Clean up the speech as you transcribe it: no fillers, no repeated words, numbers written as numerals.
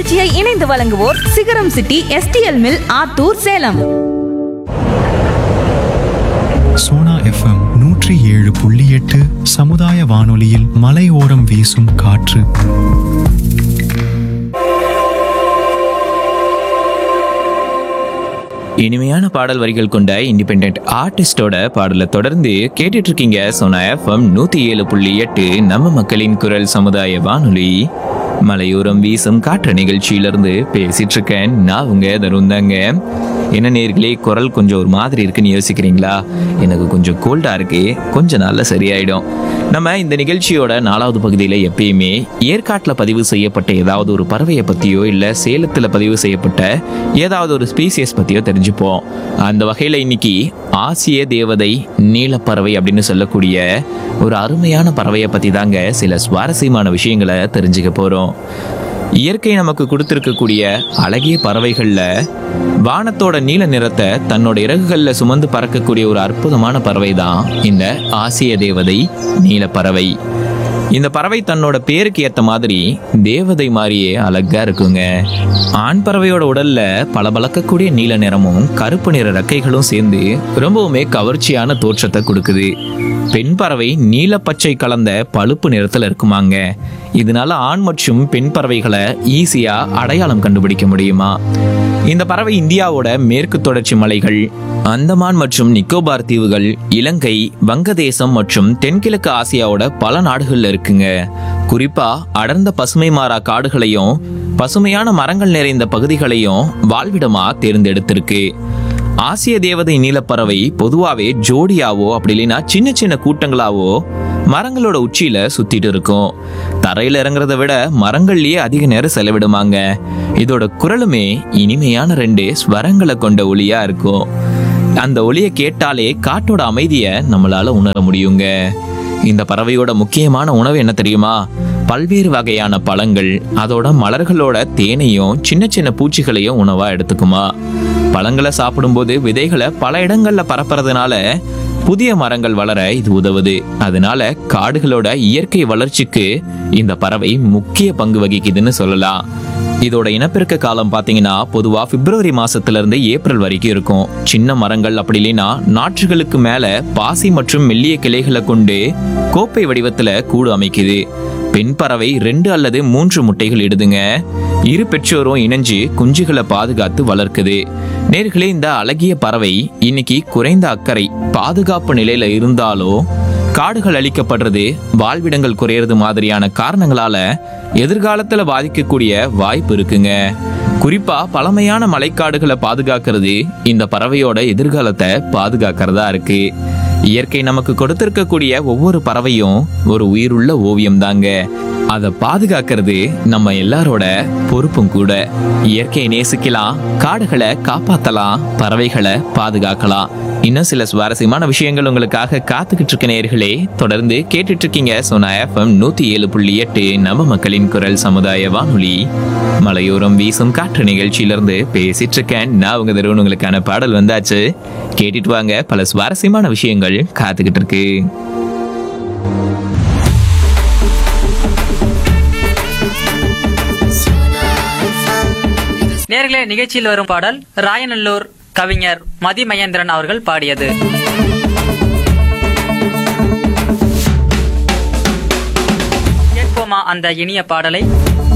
இந்நிகழ்ச்சியை இணைந்து வழங்குவோர் சிகரம் city STL mill Attur Salem. Sona FM 107.8 சமுதாய வானொலியில் மலையோரம் வீசும் காற்று. இனிமையான பாடல் வரிகள் கொண்ட இண்டிபெண்டன்ட் ஆர்டிஸ்டோட பாடலை தொடர்ந்து கேட்டுட்டு இருக்கீங்க. சோனா FM 107.8 நம்ம மக்களின் குரல் சமுதாய வானொலி மலையோரம் வீசும் காற்று நிகழ்ச்சியிலிருந்து பேசிட்டு இருக்கேன். நான் உங்க தருந்தாங்க. என்ன நேர்களே, குரல் கொஞ்சம் ஒரு மாதிரி இருக்குன்னு யோசிக்கிறீங்களா? எனக்கு கொஞ்சம் கோல்டா இருக்கு, கொஞ்ச நாள்ல சரியாயிடும். நம்ம இந்த நிகழ்ச்சியோட 4வது பகுதியில் எப்பயுமே ஏற்காட்டில் பதிவு செய்யப்பட்ட ஏதாவது ஒரு பறவையை பற்றியோ இல்லை சேலத்தில் பதிவு செய்யப்பட்ட ஏதாவது ஒரு ஸ்பீசியஸ் பற்றியோ தெரிஞ்சுப்போம். அந்த வகையில் இன்னைக்கு ஆசிய தேவதை நீலப்பறவை அப்படின்னு சொல்லக்கூடிய ஒரு அருமையான பறவையை பற்றி தாங்க சில சுவாரஸ்யமான விஷயங்களை தெரிஞ்சுக்க போகிறோம். இயற்கை நமக்கு கொடுத்திருக்கக்கூடிய அழகிய பறவைகள்ல வானத்தோட நீல நிறத்தை தன்னோட இறகுகள்ல சுமந்து பறக்கக்கூடிய ஒரு அற்புதமான பறவை தான் இந்த ஆசிய தேவதை நீலப்பறவை. இந்த பறவை தன்னோட பேருக்கு ஏத்த மாதிரி தேவதை மாதிரியே அழகா இருக்குங்க. ஆண் பறவையோட உடல்ல பளபளக்கக்கூடிய நீல நிறமும் கருப்பு நிற ரெக்கைகளும் சேர்ந்து ரொம்பவுமே கவர்ச்சியான தோற்றத்தை கொடுக்குது. பெண் பறவை நீல பச்சை கலந்த பழுப்பு நிறத்துல இருக்குமாங்க. இதனால ஆண் மற்றும் பெண் பறவைகளை ஈஸியா அடையாளம் கண்டுபிடிக்க முடியுமா? இந்த பறவை இந்தியாவோட மேற்கு தொடர்ச்சி மலைகள், அந்தமான் மற்றும் நிக்கோபார் தீவுகள், இலங்கை, வங்கதேசம் மற்றும் தென்கிழக்கு ஆசியாவோட பல நாடுகள்ல இருக்குங்க. குறிப்பா அடர்ந்த பசுமை மாறா காடுகளையும் பசுமையான மரங்கள் நிறைந்த பகுதிகளையும் வாழ்விடமா தேர்ந்தெடுத்திருக்கு. ஆசிய தேவதை நீலப்பறவை பொதுவாவே ஜோடியாவோ அப்படி இல்லைன்னா சின்ன சின்ன கூட்டங்களாவோ மரங்களோட உச்சியில சுத்திட்டு இருக்கும். தரையில இறங்குறத விட மரங்கள்லயே அதிக நேரம் செலவிடுமாங்க. இதோட குரலுமே இனிமையான 2 ஸ்வரங்களை கொண்ட ஒலியா இருக்கும். அந்த ஒலியை கேட்டாலே காட்டோட அமைதியை நம்மளால உணர முடியுங்க. இந்த பறவையோட முக்கியமான உணவு என்ன தெரியுமா? பல்வேறு வகையான பழங்கள், அதோட மலர்களோட தேனையும் சின்ன சின்ன பூச்சிகளையும் உணவா எடுத்துக்குமா. பழங்களை சாப்பிடும்போது விதைகளை பல இடங்கள்ல பரப்புறதுனால புதிய மரங்கள் வளர இது உதவுது. அதனால காடுகளோட இயற்கை வளர்ச்சிக்கு இந்த பறவை முக்கிய பங்கு வகிக்குதுன்னு சொல்லலாம். இதோட இனப்பெருக்க காலம் பாத்தீங்கன்னா பொதுவா பிப்ரவரி மாசத்துல இருந்து ஏப்ரல் வரைக்கும் இருக்கும். சின்ன மரங்கள் அப்படி இல்லைன்னா நாற்றுகளுக்கு மேல பாசி மற்றும் மெல்லிய கிளைகளை கொண்டு கோப்பை வடிவத்துல கூடு அமைக்குது. பெண் பறவை 2 அல்லது 3 முட்டைகள் இடுதுங்க. இரு பெற்றோரும் இணைஞ்சு குஞ்சுகளை பாதுகாத்து வளர்க்குது. நேர்களே, இந்த அழகிய பறவை இன்னைக்கு குறைந்த அக்கறை பாதுகாப்பு நிலையில இருந்தாலோ காடுகள் அழிக்கப்படுறது, வாழ்விடங்கள் குறையிறது மாதிரியான காரணங்களால எதிர்காலத்துல பாதிக்கக்கூடிய வாய்ப்பு இருக்குங்க. குறிப்பா பழமையான மலைக்காடுகளை பாதுகாக்கிறது இந்த பறவையோட எதிர்காலத்தை பாதுகாக்கிறதா இருக்கு. இயற்கை நமக்கு கொடுத்திருக்கக்கூடிய ஒவ்வொரு பறவையும் ஒரு உயிருள்ள ஓவியம் தாங்க. அதை பாதுகாக்கிறது நம்ம எல்லாரோட பொறுப்பும் கூட. இயற்கையை நேசிக்கலாம், காடுகளை காப்பாத்தலாம், பறவைகளை பாதுகாக்கலாம். இன்னும் சில சுவாரஸ்யமான விஷயங்கள் உங்களுக்காக காத்துக்கிட்டு இருக்க நேயர்களே. தொடர்ந்து கேட்டுட்டு இருக்கீங்க சோனா FM 107.8 நம்ம மக்களின் குரல் சமுதாய வானொலி மலையோரம் வீசும் காற்று நிகழ்ச்சியிலிருந்து பேசிட்டு இருக்கேன். நான் உங்க தருவன். உங்களுக்கான பாடல் வந்தாச்சு, கேட்டுட்டு வாங்க. பல சுவாரஸ்யமான விஷயங்கள் காத்துக்கிட்டு இருக்கு. நேர்களே, நிகழ்ச்சியில் வரும் பாடல் ராயநல்லூர் கவிஞர் மதி மகேந்திரன் அவர்கள் பாடியது. கேட்போமா அந்த இனிய பாடலை?